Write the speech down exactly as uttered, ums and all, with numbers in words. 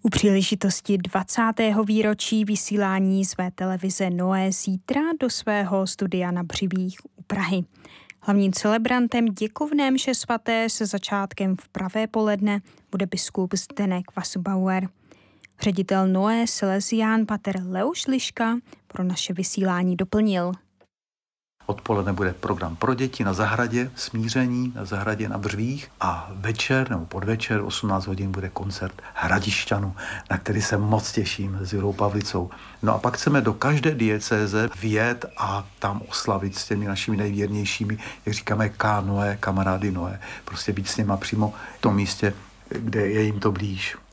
U příležitosti dvacátého výročí vysílání své televize Noé zítra do svého studia na Břivích u Prahy. Hlavním celebrantem děkovné mše svaté se začátkem v pravé poledne bude biskup Zdeněk Wasserbauer. Ředitel Noé Salesián pater Leoš Liška pro naše vysílání doplnil. Odpoledne bude program pro děti na zahradě, smíření na zahradě na Břivích a večer nebo podvečer osmnáct hodin bude koncert Hradišťanů, na který se moc těším s Jurou Pavlicou. No a pak chceme do každé diecéze vjet a tam oslavit s těmi našimi nejvěrnějšími, jak říkáme, K Noé, kamarády Noé, prostě být s nima přímo v tom místě, kde je jim to blíž.